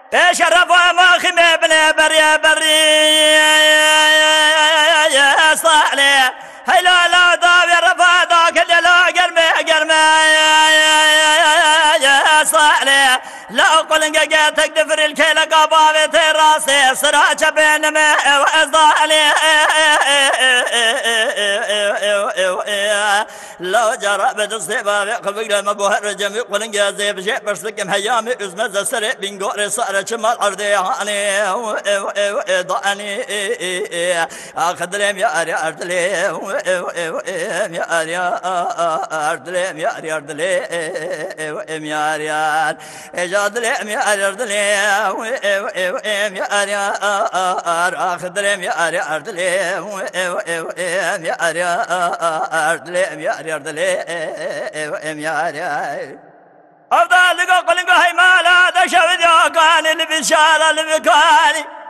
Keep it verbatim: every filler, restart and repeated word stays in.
شرف ما خمي بلا بريا بريا صالح هلا لا ضاب يا رفا ذاك اللي لا قرمي قرمي يا صالح لا قل قاعد تكدفر الكيل قبابة راسي سراج بين ما وصالح لو جرى بتصيبها قبل ما بوهر جميع قل جازي بشيء برسلك هيامي ازمز سري بنقور صار شمال ارضي هاني ضاني اخذلم يا اري ارضلي يا اري ارضلم يا اري ارضلي يا اري اجادلم يا اري ارضلي يا اري اخذلم يا اري ارضلي يا اري ارضلم يا اري ارضلي يا اري أفضل لقى قلنقى هيمالا دشا فيديو كان اللي بشارة اللي بكاني